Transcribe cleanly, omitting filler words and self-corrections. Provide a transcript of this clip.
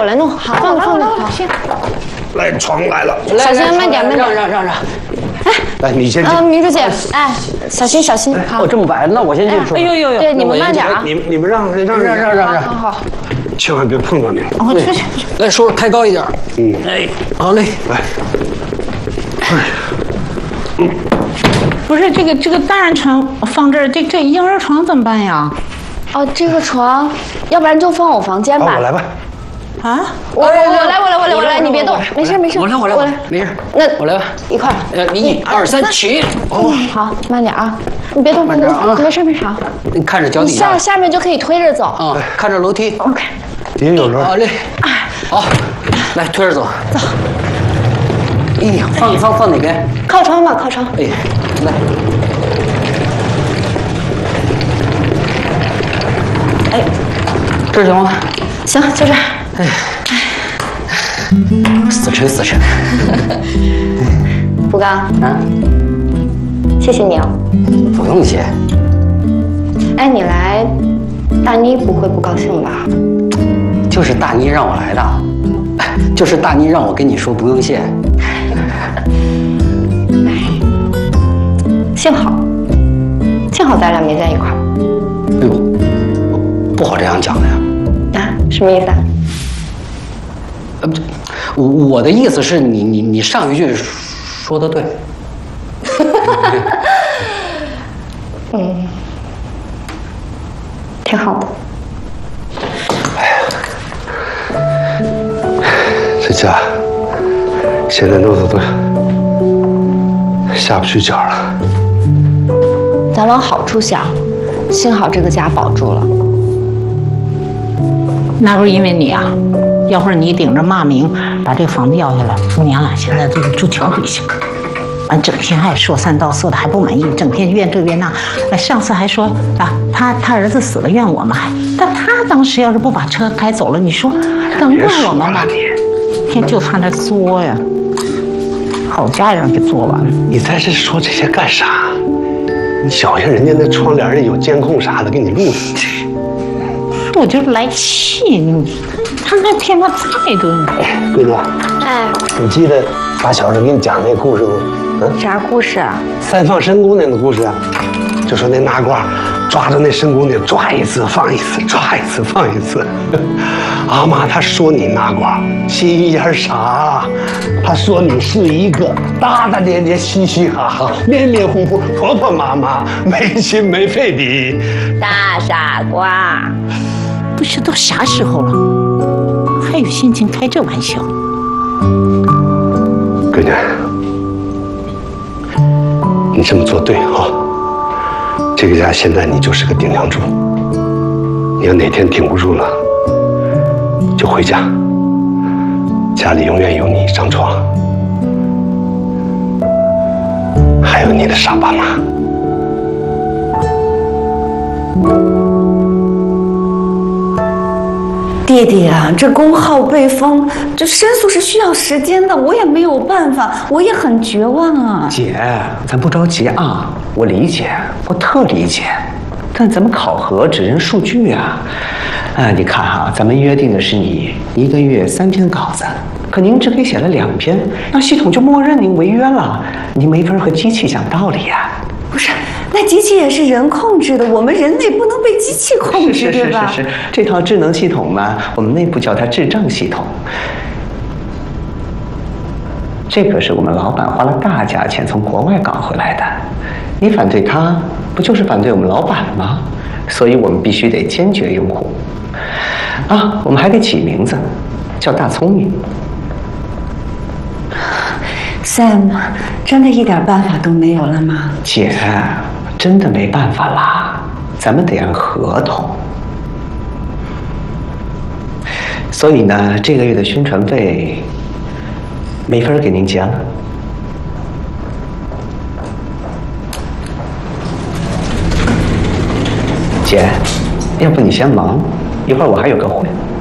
我来弄。好，放着。好，行。 来，床来了。 小心，慢点。 让。 哎， 来，你先。 明珠姐，哎，小心。好。 哦，这么白，那我先进去说。 哎呦，对，你们慢点啊。 你们让。 好。 千万别碰到你。 我出去。 来，叔叔开高一点。哎，好嘞， 来。 不是这个单人床放这儿，这婴儿床怎么办呀？ 哦，这个床，要不然就放我房间吧。 我来吧。 啊？ 我来，你别动，没事。 我来，没事。 那我来吧， 一块。 1、2、3，起。 哦，好，慢点啊，你别动， 慢点啊， 没事。 你看着脚底下。 下面就可以推着走。 啊，看着楼梯。 OK。 底下有轮。 好嘞。好，来推着走。走。放哪边？ 靠窗吧，靠窗。 哎，来。 哎， 这行吗？ 行，就这儿。 哎，死沉。 福刚啊， 谢谢你哦。 不用谢。 哎，你来，大妮不会不高兴吧？ 就是大妮让我来的，就是大妮让我跟你说不用谢。 幸好咱俩没在一块儿。 哎呦，不好这样讲的呀。 啊，什么意思啊？ 我的意思是你上一句说的对。 挺好的。 这家现在弄得都下不去脚了。 咱往好处想，幸好这个家保住了。 那不是因为你啊，要不是你顶着骂名把这个房子要下来，我娘俩现在都住桥底下。完，整天还说三道四的，还不满意，整天怨这怨那。哎，上次还说啊，他儿子死了怨我们，但他当时要是不把车开走了，你说能怪我们吗？天就他那作呀，好家让给做完了。 你在这说这些干啥？你小心人家那窗帘里有监控啥的，给你录死。 我就是来气你，他那天把菜都…… 闺女， 哎， 你记得把小时候给你讲那个故事吗？ 啥故事啊？ 三放申姑娘的故事啊，就说那拿褂抓着那申姑娘抓一次放一次，抓一次放一次。阿妈她说你拿褂心眼傻，她说你是一个大大咧咧、嘻嘻哈哈、黏黏糊糊、婆婆妈妈、没心没肺的大傻瓜。 不是都啥时候了，还有心情开这玩笑？ 闺女，你这么做对啊！这个家现在你就是个顶梁柱，你要哪天顶不住了，就回家，家里永远有你一张床，还有你的傻爸妈。 弟弟啊，这公号被封，这申诉是需要时间的，我也没有办法，我也很绝望啊。 姐，咱不着急啊，我理解，我特理解，但咱们考核只认数据啊。你看哈，咱们约定的是你1个月3篇稿子，可您只给写了2篇，那系统就默认您违约了，您没法和机器讲道理呀。 不是，那机器也是人控制的，我们人类不能被机器控制，对吧？ 是，这套智能系统呢，我们内部叫它智障系统。这可是我们老板花了大价钱从国外搞回来的，你反对它，不就是反对我们老板吗？所以我们必须得坚决拥护。我们还得起名字，叫大聪明。 Sam， 真的一点办法都没有了吗？ 姐，真的没办法啦，咱们得按合同。所以呢，这个月的宣传费没法给您结了。姐，要不你先忙，一会儿我还有个会。